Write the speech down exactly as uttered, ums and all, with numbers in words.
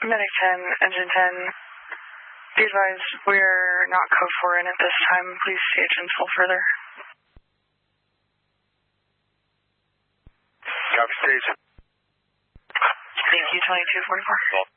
Medic ten, Engine ten. Be advised, we're not code four in at this time. Please stage until further. Copy stage. Thank you, twenty-two forty-four.